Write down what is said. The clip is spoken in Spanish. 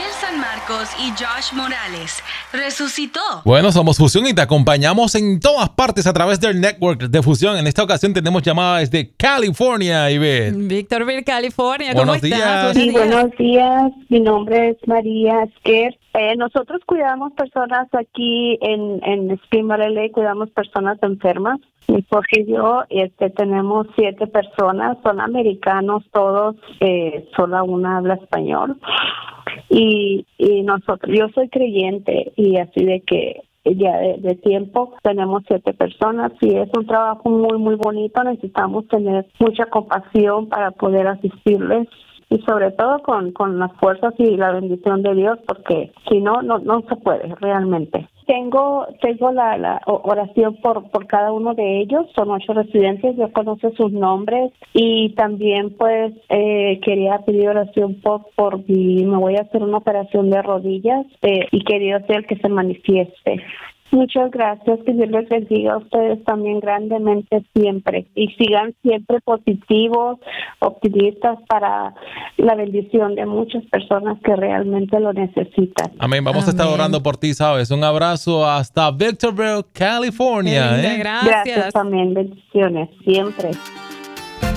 San Marcos y Josh Morales resucitó. Bueno, somos Fusión y te acompañamos en todas partes a través del network de Fusión. En esta ocasión tenemos llamada desde California, Ivette. Victorville, California. ¿Cómo Buenos estás? días. Sí, buenos días. Mi nombre es María Esquer. Nosotros cuidamos personas aquí en Spring Valley Lake, cuidamos personas enfermas. Mi esposo y yo tenemos 7 personas, son americanos todos, solo una habla español. Y nosotros, yo soy creyente y así de que ya de tiempo tenemos 7 personas y es un trabajo muy, muy bonito. Necesitamos tener mucha compasión para poder asistirles. Y sobre todo con las fuerzas y la bendición de Dios, porque si no se puede realmente. Tengo la oración por cada uno de ellos. Son 8 residentes, yo conozco sus nombres y también pues quería pedir oración por me voy a hacer una operación de rodillas y que Dios sea el que se manifieste. Muchas gracias, que Dios les bendiga a ustedes también grandemente siempre y sigan siempre positivos, optimistas para la bendición de muchas personas que realmente lo necesitan. Amén, vamos a estar orando por ti, ¿sabes? Un abrazo hasta Victorville, California. Gracias. Gracias también, bendiciones, siempre.